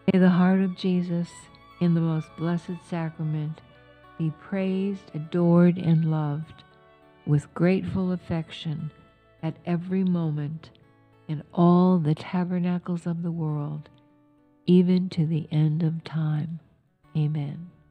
May the heart of Jesus in the most blessed sacrament be praised, adored, and loved with grateful affection at every moment in all the tabernacles of the world, even to the end of time. Amen.